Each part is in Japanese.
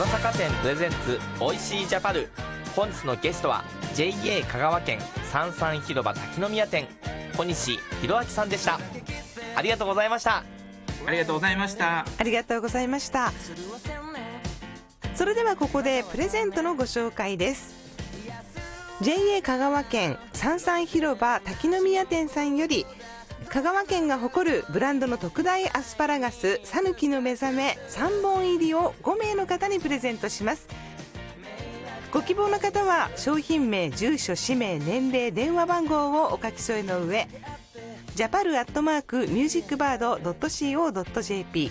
坂店プレゼンツおいしいジャパル。本日のゲストは JA 香川県三々広場滝宮店小西博明さんでした。ありがとうございました。 ありがとうございました。 ありがとうございました。それではここでプレゼントのご紹介です。 JA 香川県三々広場滝宮店さんより香川県が誇るブランドの特大アスパラガスさぬきの目覚め3本入りを5名の方にプレゼントします。ご希望の方は商品名、住所、氏名、年齢、電話番号をお書き添えの上、japaru@musicbird.co.jp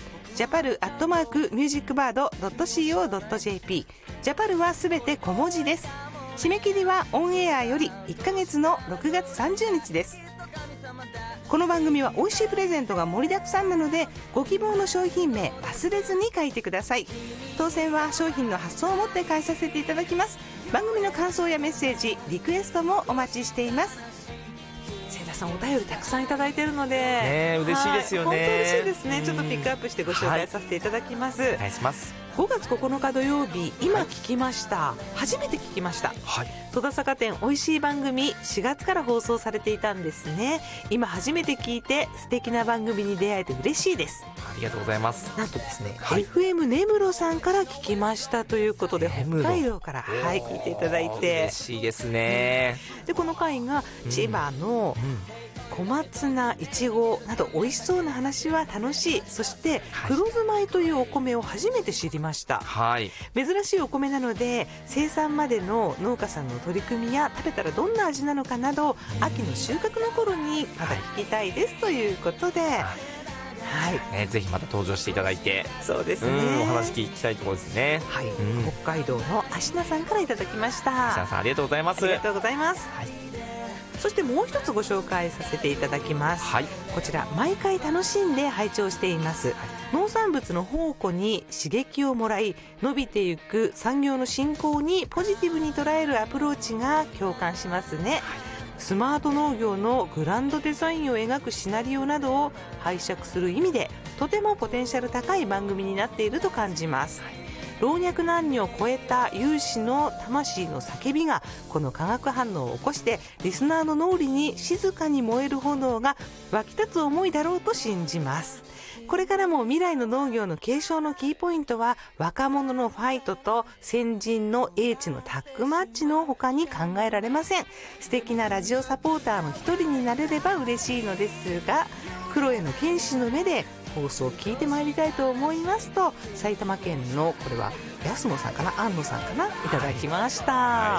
japaru@musicbird.co.jp ジャパルはすべて小文字です。締め切りはオンエアより1ヶ月の6月30日です。この番組は美味しいプレゼントが盛りだくさんなので、ご希望の商品名忘れずに書いてください。当選は商品の発送をもって返させていただきます。番組の感想やメッセージ、リクエストもお待ちしています。清田さん、お便りたくさんいただいているので、 嬉しいですよね。 本当嬉しいですね。ちょっとピックアップしてご紹介させていただきます。 お願いします。 5月9日土曜日、今聞きました、初めて聞きました、戸田坂店おいしい番組4月から放送されていたんですね。今初めて聞いて素敵な番組に出会えて嬉しいです。 ありがとうございます。 なんとですね、FM 根室さんから聞きましたということで、北海道から、聞いていただいて嬉しいですね。 でこの回が千葉の、小松菜、いちごなど美味しそうな話は楽しい。そして黒酢米というお米を初めて知りました、珍しいお米なので生産までの農家さんの取り組みや食べたらどんな味なのかなど、秋の収穫の頃にまた聞きたいですということで、 ぜひまた登場していただいて、 そうですね、 お話聞きたいところですね。 北海道の芦名さんからいただきました。 芦名さん、ありがとうございます。 ありがとうございます。そしてもう一つご紹介させていただきます、こちら毎回楽しんで拝聴しています、農産物の宝庫に刺激をもらい伸びていく産業の振興にポジティブに捉えるアプローチが共感しますね、スマート農業のグランドデザインを描くシナリオなどを拝借する意味でとてもポテンシャル高い番組になっていると感じます。老若男女を超えた有志の魂の叫びがこの化学反応を起こしてリスナーの脳裏に静かに燃える炎が湧き立つ思いだろうと信じます。これからも未来の農業の継承のキーポイントは若者のファイトと先人の英知のタッグマッチの他に考えられません。素敵なラジオサポーターの一人になれれば嬉しいのですが、黒への剣士の目で放送を聞いてまいりたいと思いますと、埼玉県のこれは安野さんかな、安野さんかな、いただきました、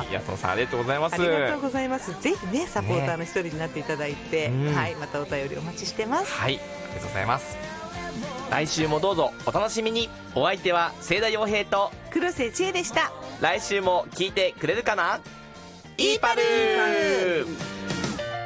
安野さん、ありがとうございます。 ありがとうございます。ぜひねサポーターの一人になっていただいて、またお便りお待ちしてます。 ありがとうございます。来週もどうぞお楽しみに。お相手は清田洋平と黒瀬千恵でした。 来週も聞いてくれるかな。イーパルー。